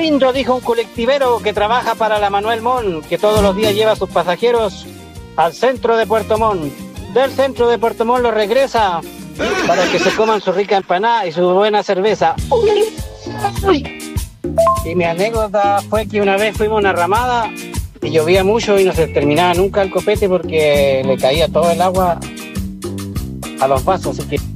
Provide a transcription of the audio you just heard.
lindo, dijo un colectivero que trabaja para la Manuel Montt, que todos los días lleva a sus pasajeros al centro de Puerto Montt. Del centro de Puerto Montt lo regresa para que se coman su rica empanada y su buena cerveza. Uy. Y mi anécdota fue que una vez fuimos a una ramada y llovía mucho y no se terminaba nunca el copete porque le caía todo el agua a los vasos, así que